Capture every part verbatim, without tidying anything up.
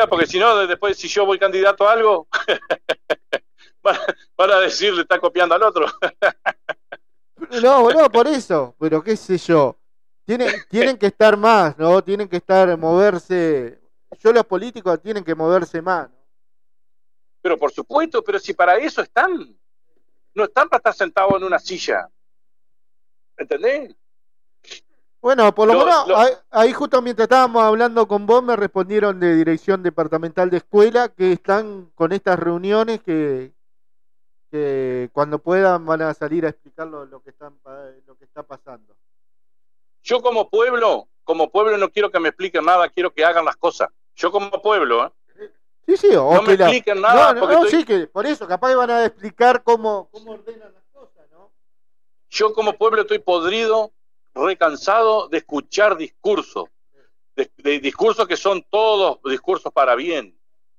diga, porque si no, después si yo voy candidato a algo, van, van a decir, le está copiando al otro. No, no, por eso, pero qué sé yo. Tienen, tienen que estar más, ¿no? Tienen que estar, moverse. Yo, los políticos tienen que moverse más, ¿no? Pero por supuesto, pero si para eso están, no están para estar sentados en una silla. ¿Entendés? Bueno, por lo, lo menos lo, ahí, ahí justo mientras estábamos hablando con vos me respondieron de Dirección Departamental de Escuela que están con estas reuniones que, que cuando puedan van a salir a explicar lo, lo que están, lo que está pasando. Yo como pueblo, como pueblo no quiero que me expliquen nada, quiero que hagan las cosas. Yo como pueblo, ¿eh? Sí, sí, o no que me la... expliquen nada. No, no, porque no estoy... sí, que por eso, capaz van a explicar cómo, cómo ordenan las cosas, ¿no? Yo como pueblo estoy podrido, recansado de escuchar discursos, de, de discursos que son todos discursos para bien.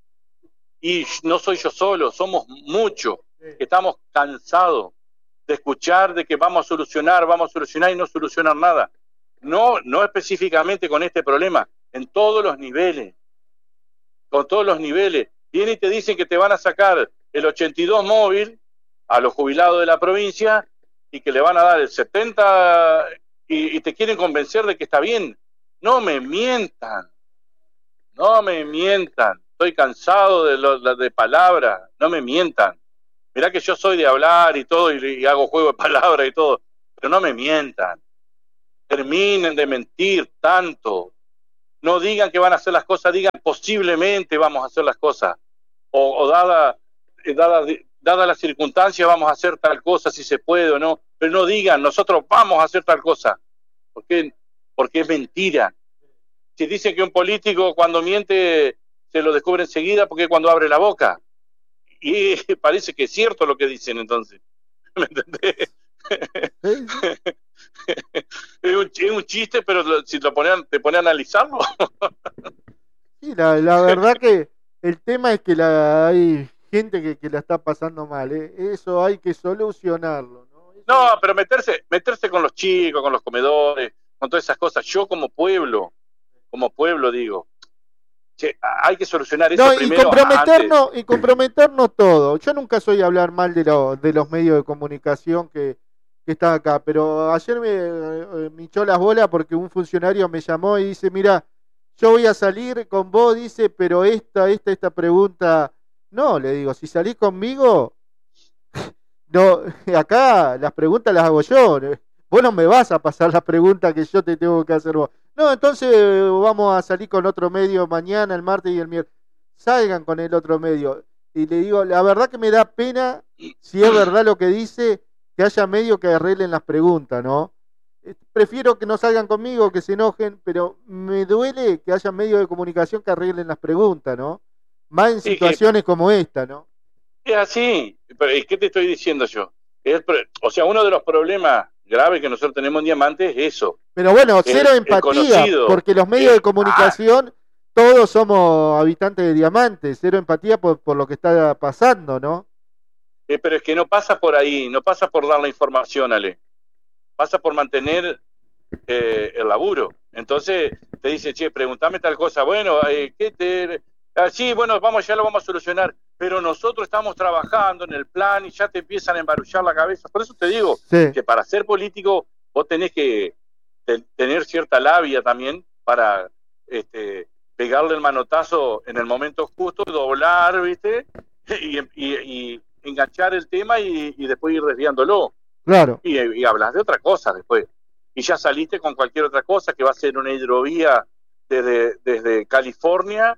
Y no soy yo solo, somos muchos que estamos cansados de escuchar de que vamos a solucionar, vamos a solucionar y no solucionar nada. No, no específicamente con este problema, en todos los niveles, con todos los niveles. Vienen y te dicen que te van a sacar el ochenta y dos móvil a los jubilados de la provincia y que le van a dar el setenta y, y te quieren convencer de que está bien. No me mientan, no me mientan. Estoy cansado de, lo, de palabras, no me mientan. Mirá que yo soy de hablar y todo, y, y hago juego de palabras y todo, pero no me mientan. Terminen de mentir tanto. No digan que van a hacer las cosas, digan posiblemente vamos a hacer las cosas. O, o dada, dada, dada la circunstancia vamos a hacer tal cosa, si se puede o no. Pero no digan, nosotros vamos a hacer tal cosa. ¿Por qué? Porque es mentira. Si dicen que un político cuando miente se lo descubre enseguida, porque cuando abre la boca. Y parece que es cierto lo que dicen entonces. ¿Me entendés? ¿Sí? Es, un, es un chiste, pero lo, si lo ponen, te ponen a analizarlo. Sí, la, la verdad que el tema es que la, hay gente que, que la está pasando mal, ¿eh? Eso hay que solucionarlo, ¿no? Eso... No, pero meterse, meterse con los chicos, con los comedores, con todas esas cosas. Yo como pueblo, como pueblo digo, che, hay que solucionar eso no, primero. Y comprometernos, antes. y comprometernos todo. Yo nunca soy a hablar mal de, lo, de los medios de comunicación que, que están acá, pero ayer me, eh, me hinchó las bolas porque un funcionario me llamó y dice, mira, yo voy a salir con vos, dice, pero esta, esta, esta pregunta, no, le digo, si salís conmigo, no, acá las preguntas las hago yo, vos no me vas a pasar las preguntas que yo te tengo que hacer vos. No, entonces vamos a salir con otro medio mañana, el martes y el miércoles. Salgan con el otro medio. Y le digo, la verdad que me da pena, si es verdad lo que dice, que haya medios que arreglen las preguntas, ¿no? Prefiero que no salgan conmigo, que se enojen, pero me duele que haya medios de comunicación que arreglen las preguntas, ¿no? Más en situaciones que, como esta, ¿no? Es así. ¿Qué te estoy diciendo yo? Es, o sea, uno de los problemas graves que nosotros tenemos en Diamante es eso. Pero bueno, cero el, empatía, el porque los medios es, de comunicación, ah, todos somos habitantes de Diamante, cero empatía por, por lo que está pasando, ¿no? Eh, pero es que no pasa por ahí, no pasa por dar la información, Ale. Pasa por mantener eh, el laburo. Entonces te dice, che, preguntame tal cosa. Bueno, eh, ¿qué te...? Ah, sí, bueno, vamos, ya lo vamos a solucionar. Pero nosotros estamos trabajando en el plan y ya te empiezan a embarullar la cabeza. Por eso te digo sí. que para ser político vos tenés que te, tener cierta labia también para este, pegarle el manotazo en el momento justo, doblar, ¿viste? Y, y, y enganchar el tema y, y después ir desviándolo. Claro. Y, y hablas de otra cosa después. Y ya saliste con cualquier otra cosa, que va a ser una hidrovía desde, desde California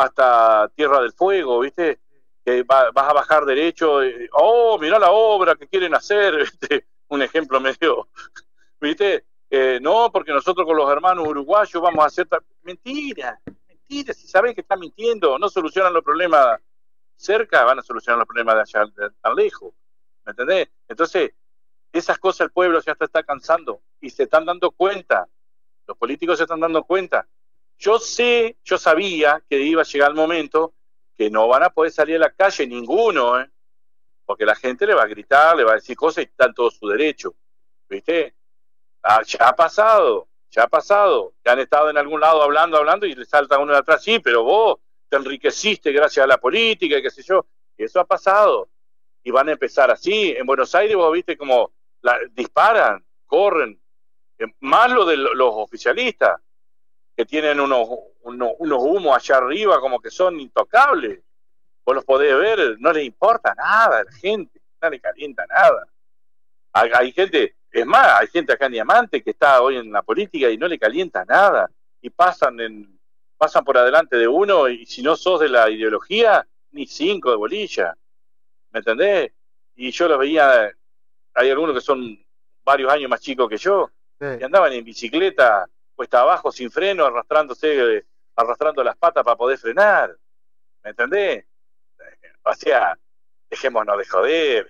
hasta Tierra del Fuego, ¿viste? Que va, vas a bajar derecho. Y, oh, mirá la obra que quieren hacer, ¿viste? Un ejemplo medio, ¿viste? Eh, no, porque nosotros con los hermanos uruguayos vamos a hacer... Ta... Mentira, mentira, si saben que están mintiendo, no solucionan los problemas cerca, van a solucionar los problemas de allá, de tan lejos, ¿me entendés? Entonces, esas cosas el pueblo ya se está cansando y se están dando cuenta, los políticos se están dando cuenta. Yo sé, yo sabía que iba a llegar el momento que no van a poder salir a la calle ninguno, ¿eh? Porque la gente le va a gritar, le va a decir cosas y está en todo su derecho, ¿viste? Ah, ya ha pasado, ya ha pasado, que han estado en algún lado hablando, hablando y le salta uno de atrás, sí, pero vos, te enriqueciste gracias a la política y qué sé yo. Y eso ha pasado. Y van a empezar así. En Buenos Aires vos viste como la, disparan, corren. Más lo de los oficialistas, que tienen unos, unos, unos humos allá arriba como que son intocables. Vos los podés ver, no les importa nada a la gente, no les calienta nada. Hay, hay gente, es más, hay gente acá en Diamante que está hoy en la política y no le calienta nada. Y pasan en pasan por adelante de uno y si no sos de la ideología, ni cinco de bolilla. ¿Me entendés? Y yo los veía, hay algunos que son varios años más chicos que yo, sí, y andaban en bicicleta, cuesta abajo, sin freno, arrastrándose, arrastrando las patas para poder frenar. ¿Me entendés? O sea, dejémonos de joder.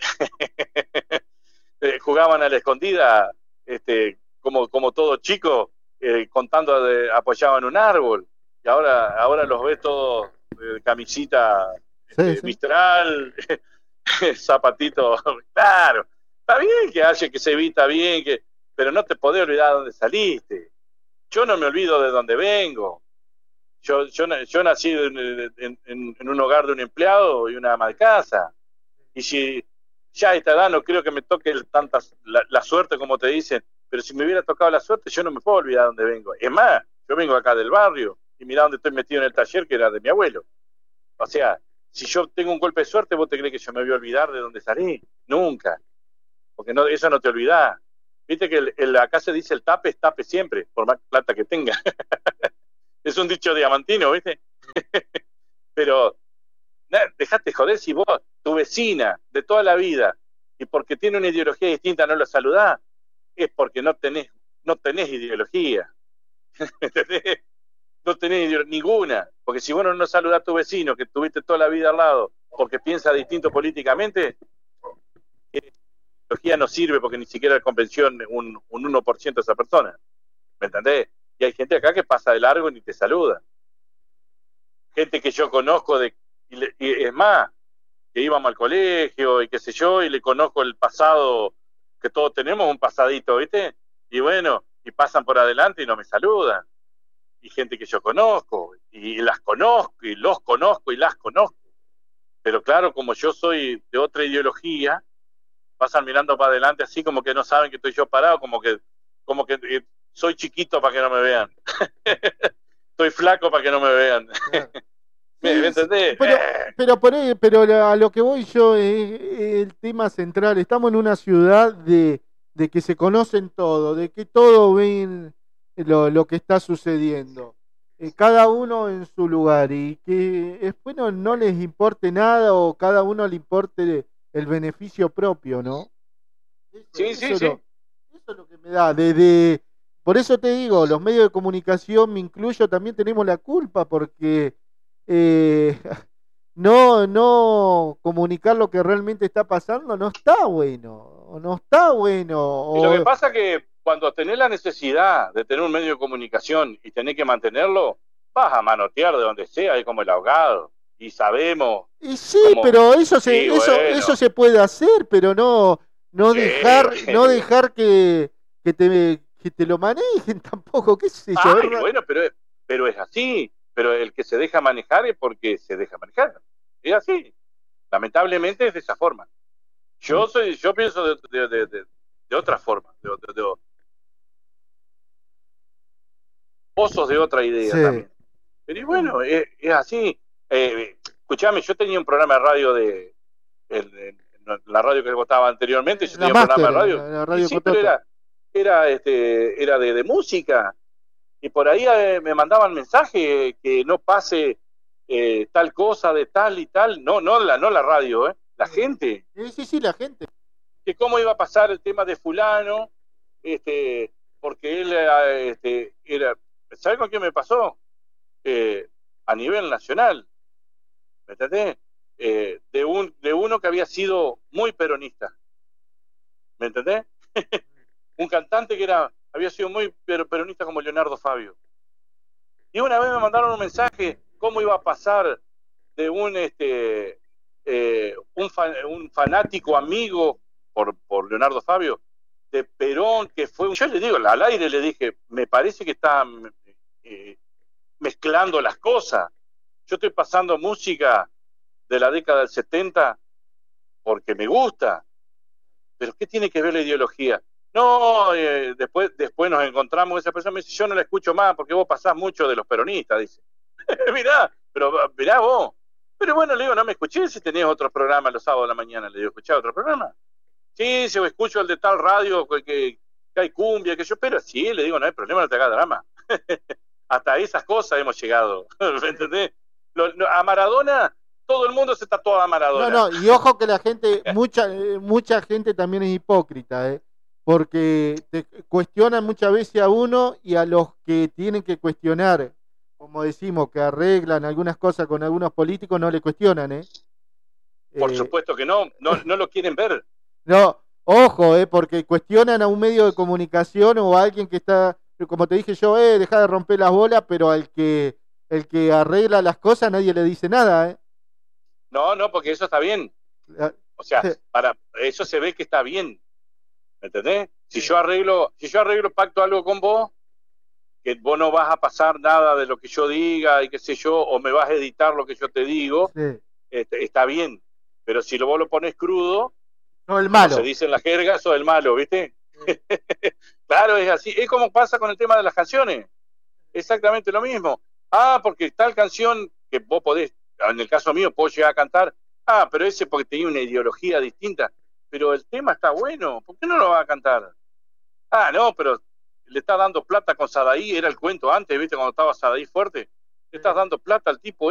Jugaban a la escondida, este, como, como todo chico, eh, contando, de, apoyaban un árbol. Y ahora, ahora los ves todos eh, camisita este, sí, sí. Mistral, zapatito, claro. Está bien que haya que se evita bien, que, pero no te podés olvidar de dónde saliste. Yo no me olvido de dónde vengo. Yo, yo, yo nací en, en, en un hogar de un empleado y una ama de casa. Y si ya a esta edad no creo que me toque el, tantas, la, la suerte como te dicen, pero si me hubiera tocado la suerte yo no me puedo olvidar de dónde vengo. Es más, yo vengo acá del barrio y mirá dónde estoy metido en el taller que era de mi abuelo. O sea, si yo tengo un golpe de suerte, ¿vos te crees que yo me voy a olvidar de dónde salí? Nunca. Porque no, eso no te olvidás. Viste que el, el, acá se dice el tape es tape siempre, por más plata que tenga. Es un dicho diamantino, ¿viste? Pero dejate joder si vos, tu vecina de toda la vida, y porque tiene una ideología distinta no la saludás, es porque no tenés, no tenés ideología. ¿Entendés? No tenés ideología ninguna. Porque si vos no saludás a tu vecino, que tuviste toda la vida al lado, porque piensa distinto políticamente, la ideología no sirve porque ni siquiera convenció un, un uno por ciento de esa persona. ¿Me entendés? Y hay gente acá que pasa de largo y ni te saluda. Gente que yo conozco, de y, le, y es más, que íbamos al colegio y qué sé yo, y le conozco el pasado, que todos tenemos un pasadito, ¿viste? Y bueno, y pasan por adelante y no me saludan. Y gente que yo conozco, y las conozco, y los conozco, y las conozco. Pero claro, como yo soy de otra ideología, pasan mirando para adelante así como que no saben que estoy yo parado, como que, como que eh, soy chiquito para que no me vean. Estoy flaco para que no me vean. ¿Me, sí, ¿me entendés? Pero, pero, por ahí, pero a lo que voy yo es, es el tema central. Estamos en una ciudad de, de que se conocen todo, de que todo ven lo, lo que está sucediendo. Eh, cada uno en su lugar y que después no, no les importe nada o cada uno le importe el beneficio propio, ¿no? Eso, sí, eso sí, es sí. Lo, eso es lo que me da. Desde, por eso te digo, los medios de comunicación, me incluyo, también tenemos la culpa porque eh, no, no comunicar lo que realmente está pasando no está bueno, no está bueno. Y lo o... que pasa es que cuando tenés la necesidad de tener un medio de comunicación y tenés que mantenerlo, vas a manotear de donde sea, ahí como el ahogado. Y sabemos. Y sí, cómo... pero eso se, sí, eso, bueno. eso se puede hacer, pero no, no sí, dejar, bueno. no dejar que, que te que te lo manejen tampoco, qué sé yo. Ay, bueno, pero, pero es así. Pero el que se deja manejar es porque se deja manejar. Es así. Lamentablemente es de esa forma. Yo soy, yo pienso de, de, de, de, de otra forma, de, de, de, pozos de otra idea sí. También. Pero y bueno, es, es así. Eh, escuchame, yo tenía un programa de radio de, de, de, de la radio que votaba anteriormente, yo tenía un programa de radio, la, la radio sí, pero era, era, este, era de, de música, y por ahí eh, me mandaban mensajes que no pase eh, tal cosa de tal y tal, no, no la, no la radio, eh, la sí. gente. Sí, sí, sí, la gente. Que cómo iba a pasar el tema de fulano, este, porque él este, era, ¿sabes con quién me pasó? Eh, a nivel nacional, ¿me entendés? Eh, de, un, de uno que había sido muy peronista, ¿me entendés? Un cantante que era había sido muy peronista como Leonardo Fabio. Y una vez me mandaron un mensaje, cómo iba a pasar de un este eh, un, fan, un fanático amigo por, por Leonardo Fabio, de Perón, que fue un... Yo le digo, al aire le dije, me parece que está eh, mezclando las cosas. Yo estoy pasando música de la década del setenta porque me gusta. Pero ¿qué tiene que ver la ideología? No, eh, después, después nos encontramos, esa persona me dice, yo no la escucho más porque vos pasás mucho de los peronistas, dice. mirá, pero mirá vos. Pero bueno, le digo, no me escuché si tenías otros programas los sábados de la mañana. Le digo, ¿escuchás otro programa? Sí, si escucho el de tal radio que, que, que hay cumbia, que yo, pero sí, le digo, no hay problema, no te hagas drama. Hasta esas cosas hemos llegado, ¿me entendés? Lo, lo, a Maradona, todo el mundo se tatuaba a Maradona. No, no, y ojo que la gente, mucha, mucha gente también es hipócrita, ¿eh? Porque te cuestionan muchas veces a uno y a los que tienen que cuestionar, como decimos, que arreglan algunas cosas con algunos políticos, no le cuestionan, ¿eh? Por eh, supuesto que no, no, no lo quieren ver. No, ojo, ¿eh? Porque cuestionan a un medio de comunicación o a alguien que está, como te dije yo, eh, deja de romper las bolas, pero al que, el que arregla las cosas nadie le dice nada, ¿eh? No, no, porque eso está bien. O sea, para eso se ve que está bien. ¿Me entendés? Si yo arreglo, si yo arreglo pacto algo con vos, que vos no vas a pasar nada de lo que yo diga y qué sé yo, o me vas a editar lo que yo te digo, sí. este, está bien. Pero si lo, vos lo pones crudo, no, el malo. Se dice en la jerga, sos el malo, ¿viste? Sí. Claro, es así. Es como pasa con el tema de las canciones. Exactamente lo mismo. Ah, porque tal canción que vos podés, en el caso mío, puedo llegar a cantar. Ah, pero ese porque tenía una ideología distinta. Pero el tema está bueno. ¿Por qué no lo va a cantar? Ah, no, pero le está dando plata con Sadaí. Era el cuento antes, ¿viste? Cuando estaba Sadaí fuerte. Le estás dando plata al tipo